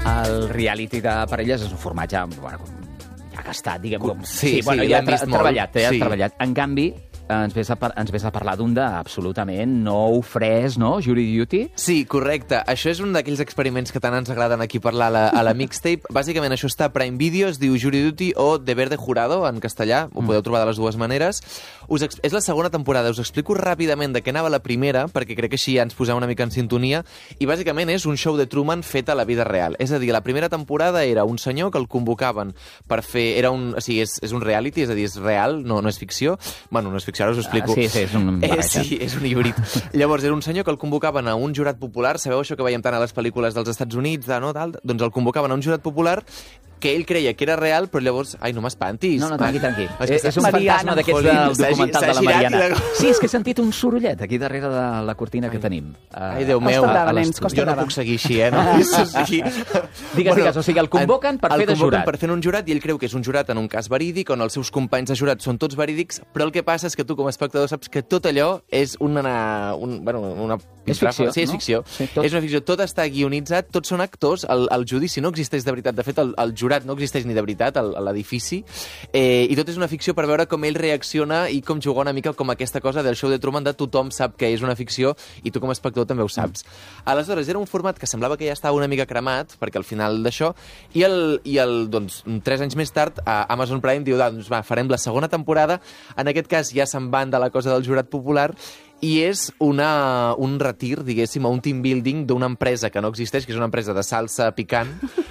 El reality de parelles és un format ja, bueno, ja gastat, diguem. Sí, bueno, ja ha treballat. En canvi, ens ves a parlar d'un d'absolutament nou, fresc, no? Jury Duty. Sí, correcte. Això és un d'aquells experiments que tant ens agraden aquí parlar a la mixtape. Bàsicament això està a Prime Video, es diu Jury Duty o Deber de Jurado, en castellà. Ho podeu trobar de les dues maneres. És la segona temporada. Us explico ràpidament de què anava la primera, perquè crec que així ja ens posem una mica en sintonia. I bàsicament és un show de Truman fet a la vida real. És a dir, la primera temporada era un senyor que el convocaven per fer... O sigui, és un reality, és a dir, és real, no és ficció. Bueno, no és ficció, ara us ho explico. Sí, és un barreja. Sí, és un híbrid. Llavors, era un senyor que el convocaven a un jurat popular. Sabeu això que veiem tant a les pel·lícules dels Estats Units, doncs el convocaven a un jurat popular que ell creia que era real, però llavors... Ai, no m'espantis. No, tranqui. És un fantasma d'aquests del documental de la Mariana. Sí, és que he sentit un sorollet aquí darrere de la cortina que tenim. Ai, Déu meu. Jo no puc seguir així, no? Digues, o sigui, el convoquen per fer de jurat. El convoquen per fer un jurat i ell creu que és un jurat en un cas verídic, on els seus companys de jurat són tots verídics, però el que passa és que tu, com a espectador, saps que tot allò és una... És ficció, sí, és ficció. És una ficció. Tot està guionitzat, tots són actors. El judici no existeix de veritat. De fet, el jurat no existeix ni de veritat a l'edifici, i tot és una ficció per veure com ell reacciona i com jugar una mica com aquesta cosa del show de Truman de tothom sap que és una ficció i tu com a espectador també ho saps. Aleshores, era un format que semblava que ja estava una mica cremat, perquè al final d'això, i doncs, 3 anys més tard, Amazon Prime diu, doncs va, farem la segona temporada, en aquest cas ja se'n van de la cosa del jurat popular, i és un retir, diguéssim, a un team building d'una empresa que no existeix, que és una empresa de salsa picant,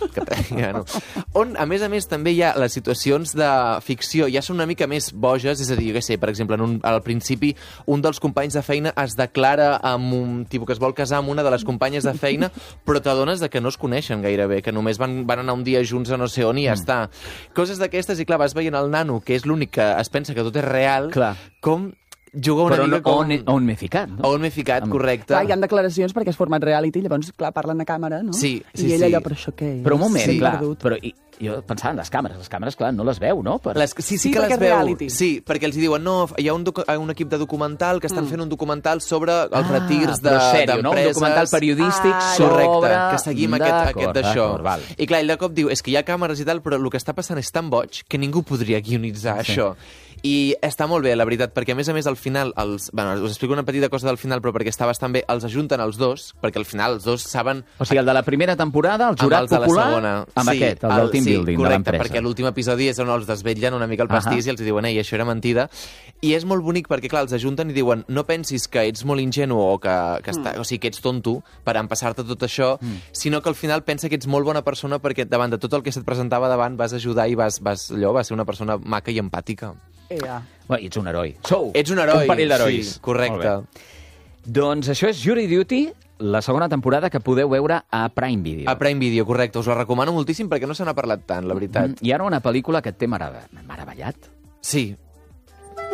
on, a més, també hi ha les situacions de ficció, ja són una mica més boges, és a dir, jo què sé, per exemple, al principi, un dels companys de feina es declara amb un tipus que es vol casar amb una de les companyes de feina, però t'adones que no es coneixen gairebé, que només van anar un dia junts a no sé on i ja està. Coses d'aquestes, i clar, vas veient el nano, que és l'únic que es pensa que tot és real, com... juga una mica com... on m'he ficat, no? On m'he ficat, correcte. Clar, hi ha declaracions perquè és format reality, llavors, clar, parlen a càmera, no? Sí. I ell allò, però això què és? Però un moment, clar, però jo pensava en les càmeres, clar, no les veu, no? Sí que les veu. Sí, perquè els diuen, no, hi ha un equip de documental que estan fent un documental sobre els retirs d'empreses. No? Un documental periodístic sobre... Correcte, que seguim aquest d'això. I clar, ell de cop diu, és que hi ha càmeres i tal, però el que està passant és tan boig que ningú podria guionitzar això. I està molt bé, la veritat, perquè a més, al final, us explico una petita cosa del final, però perquè està bastant bé, els ajunten els dos, perquè al final els dos saben... O sigui, el de la primera temporada, el jurat popular, amb aquest, el del team building de l'empresa. Correcte, perquè l'últim episodi és on els desvetllen una mica el pastís i els diuen, ei, això era mentida. I és molt bonic perquè, clar, els ajunten i diuen, no pensis que ets molt ingenu o que ets tonto per empassar-te tot això, sinó que al final pensa que ets molt bona persona perquè davant de tot el que se't presentava davant vas ajudar i vas ser una persona maca i empàtica. Bueno, ets un heroi. Ets un heroi. Un parell d'herois. Sí, correcte. Doncs això és Jury Duty, la segona temporada que podeu veure a Prime Video. A Prime Video, correcte. Us la recomano moltíssim perquè no se n'ha parlat tant, la veritat. I ara una pel·lícula que et té meravellat. Sí,